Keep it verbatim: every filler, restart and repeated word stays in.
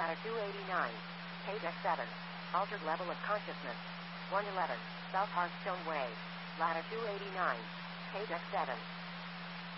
Ladder two eighty-nine. Page X seven. Altered level of consciousness. one eleven. South Hearthstone Way. Ladder two eighty-nine. Page X seven.